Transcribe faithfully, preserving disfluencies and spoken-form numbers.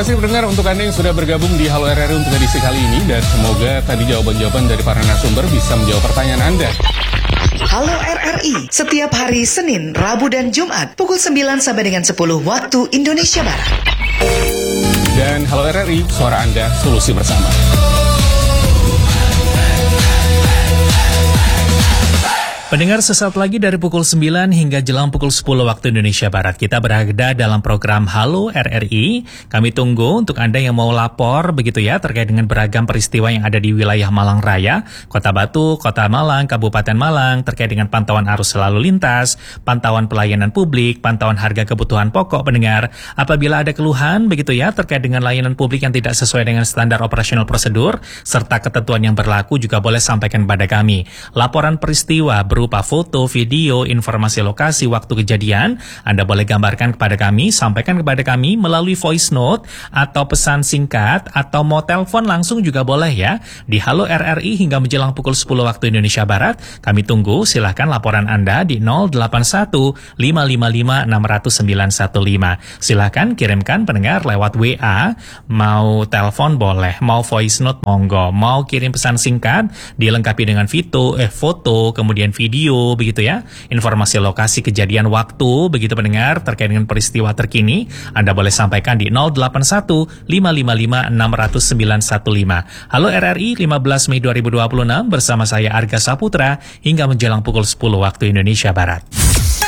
kasih pendengar untuk Anda yang sudah bergabung di Halo R R I untuk edisi kali ini. Dan semoga tadi jawaban-jawaban dari para narasumber bisa menjawab pertanyaan Anda. Halo R R I, setiap hari Senin, Rabu, dan Jumat pukul sembilan sampai dengan sepuluh waktu Indonesia Barat. Dan Halo R R I, suara Anda, solusi bersama. Pendengar, sesaat lagi dari pukul sembilan hingga jelang pukul sepuluh waktu Indonesia Barat, kita berada dalam program Halo R R I. Kami tunggu untuk Anda yang mau lapor begitu ya terkait dengan beragam peristiwa yang ada di wilayah Malang Raya, Kota Batu, Kota Malang, Kabupaten Malang, terkait dengan pantauan arus lalu lintas, pantauan pelayanan publik, pantauan harga kebutuhan pokok. Pendengar, apabila ada keluhan begitu ya terkait dengan layanan publik yang tidak sesuai dengan standar operasional prosedur serta ketentuan yang berlaku, juga boleh sampaikan kepada kami. Laporan peristiwa berupa foto, video, informasi lokasi, waktu kejadian, Anda boleh gambarkan kepada kami, sampaikan kepada kami melalui voice note atau pesan singkat, atau mau telepon langsung juga boleh ya, di Halo R R I hingga menjelang pukul sepuluh waktu Indonesia Barat. Kami tunggu, silahkan laporan Anda di nol delapan satu lima lima lima enam nol sembilan satu lima. Silahkan kirimkan pendengar lewat W A, mau telepon boleh, mau voice note monggo, mau kirim pesan singkat dilengkapi dengan video, eh, foto, kemudian video video begitu ya, informasi lokasi kejadian waktu begitu pendengar terkait dengan peristiwa terkini, Anda boleh sampaikan di nol delapan satu lima lima lima enam nol sembilan satu lima. Halo R R I, lima belas Mei dua ribu dua puluh enam bersama saya Arga Saputra hingga menjelang pukul sepuluh waktu Indonesia Barat.